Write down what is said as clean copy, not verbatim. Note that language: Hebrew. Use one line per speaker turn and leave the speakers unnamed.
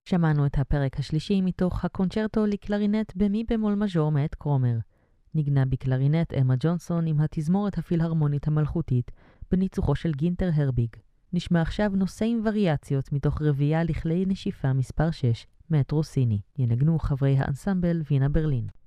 שמענו את הפרק השלישי מתוך הקונצ'רטו לקלרינט במי במול מז'ור מאת קרומר. נגנה בקלרינט אמה ג'ונסון עם התזמורת הפילהרמונית המלכותית בניצוחו של גינטר הרביג. נשמע עכשיו נושאים וריאציות מתוך רביעייה לכלי נשיפה מספר 6 מאת רוסיני. ינגנו חברי האנסמבל וינה ברלין.